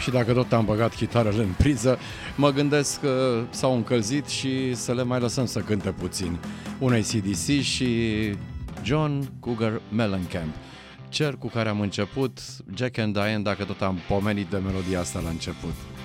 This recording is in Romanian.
Și dacă tot am băgat chitarele în priză, mă gândesc că s-au încălzit și să le mai lăsăm să cânte puțin. Un AC/DC și John Cougar Mellencamp. Cel cu care am început, Jack and Diane, dacă tot am pomenit de melodia asta la început.